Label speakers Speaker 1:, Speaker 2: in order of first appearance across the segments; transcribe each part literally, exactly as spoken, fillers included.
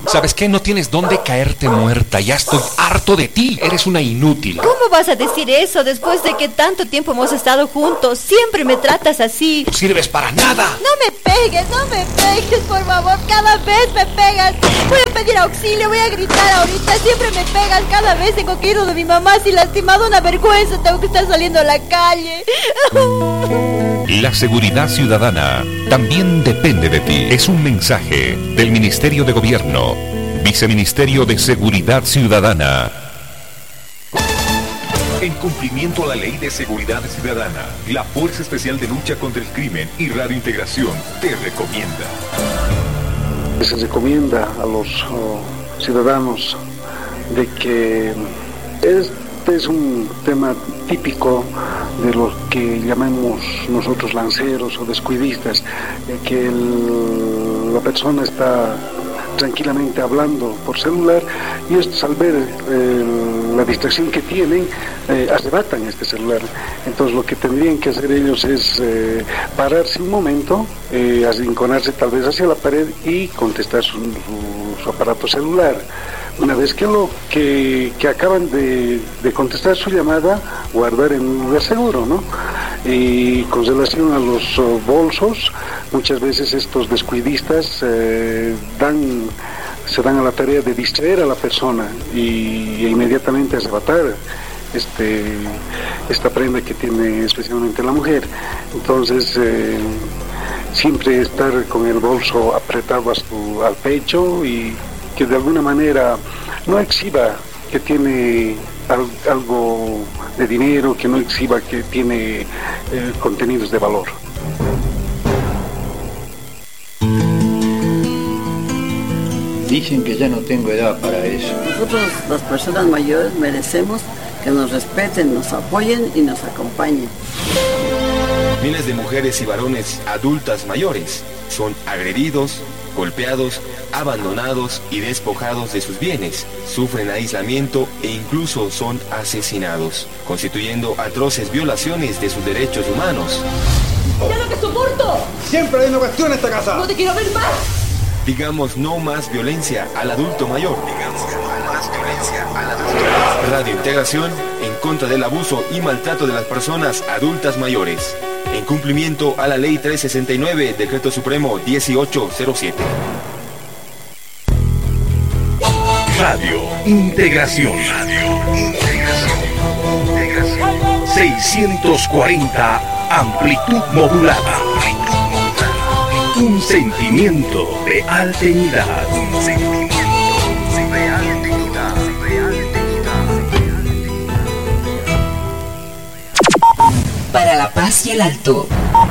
Speaker 1: ¿Sabes qué? No tienes dónde caerte muerta. Ya estoy harto de ti. Eres una inútil.
Speaker 2: ¿Cómo vas a decir eso después de que tanto tiempo hemos estado juntos? Siempre me tratas así.
Speaker 1: No sirves para nada.
Speaker 2: No me pegues, no me pegues, por favor. Cada vez me pegas. Voy a pedir auxilio, voy a gritar ahorita. Siempre me pegas. Cada vez tengo que ir donde mi mamá. Si lastimado, una vergüenza. Tengo que estar saliendo a la calle.
Speaker 3: La seguridad ciudadana también depende de ti. Es un mensaje del Ministerio de Gobierno, Viceministerio de Seguridad Ciudadana. En cumplimiento a la Ley de Seguridad Ciudadana, la Fuerza Especial de Lucha contra el Crimen y Radio Integración te recomienda.
Speaker 4: Se recomienda a los oh, ciudadanos de que este es un tema típico de los que llamamos nosotros lanceros o descuidistas, eh, que el, la persona está tranquilamente hablando por celular y estos al ver eh, la distracción que tienen eh, arrebatan este celular. Entonces lo que tendrían que hacer ellos es eh, pararse un momento, eh, arrinconarse tal vez hacia la pared y contestar su, su, su aparato celular. Una vez que lo que, que acaban de, de contestar su llamada, guardar en un lugar seguro, ¿no? Y con relación a los uh, bolsos, muchas veces estos descuidistas eh, dan, se dan a la tarea de distraer a la persona y, e inmediatamente arrebatar este, esta prenda que tiene especialmente la mujer. Entonces, eh, siempre estar con el bolso apretado a su, al pecho y que de alguna manera no exhiba que tiene al, algo de dinero, que no exhiba que tiene eh, contenidos de valor.
Speaker 5: Dicen que ya no tengo edad para eso.
Speaker 6: Nosotros, las personas mayores, merecemos que nos respeten, nos apoyen y nos acompañen.
Speaker 7: Miles de mujeres y varones adultas mayores son agredidos, golpeados, abandonados y despojados de sus bienes, sufren aislamiento e incluso son asesinados, constituyendo atroces violaciones de sus derechos humanos.
Speaker 8: ¡Ya no te soporto!
Speaker 9: Siempre hay una cuestión en esta casa.
Speaker 8: ¡No te quiero ver más!
Speaker 7: Digamos no más violencia al adulto mayor. Digamos no más violencia al adulto mayor. Radio Integración en contra del abuso y maltrato de las personas adultas mayores. En cumplimiento a la Ley trescientos sesenta y nueve, Decreto Supremo dieciocho cero siete.
Speaker 3: Radio Integración. Radio Integración. Integración. seiscientos cuarenta amplitud modulada. Un sentimiento de alternidad. Un sentimiento de alternidad.
Speaker 10: Para la paz y el alto.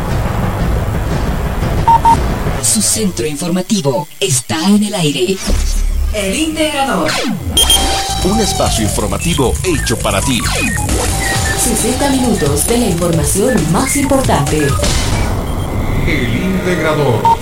Speaker 10: Su centro informativo está en el aire. El Integrador.
Speaker 3: Un espacio informativo hecho para ti.
Speaker 10: sesenta minutos de la información más importante.
Speaker 3: El Integrador.